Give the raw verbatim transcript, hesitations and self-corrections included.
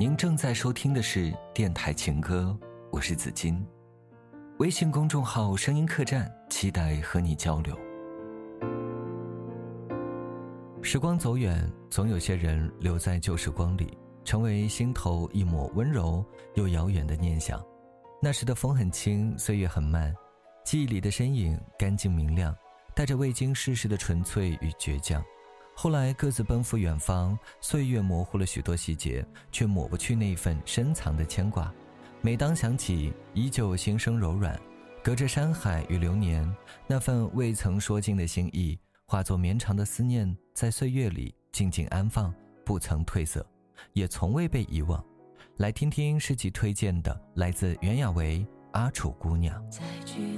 您正在收听的是电台情歌，我是子金。微信公众号声音客栈，期待和你交流。时光走远，总有些人留在旧时光里，成为心头一抹温柔又遥远的念想。那时的风很轻，岁月很慢，记忆里的身影干净明亮，带着未经世事的纯粹与倔强。后来各自奔赴远方，岁月模糊了许多细节，却抹不去那份深藏的牵挂。每当想起，依旧心生柔软。隔着山海与流年，那份未曾说尽的心意，化作绵长的思念，在岁月里静静安放，不曾褪色，也从未被遗忘。来听听诗集推荐的，来自袁娅维《阿楚姑娘》。